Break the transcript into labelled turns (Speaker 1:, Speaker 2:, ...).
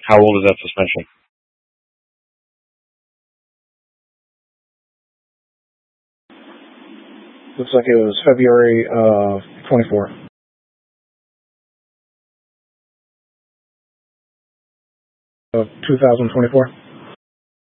Speaker 1: How old is that suspension?
Speaker 2: Looks like it was February of 24. Of 2024.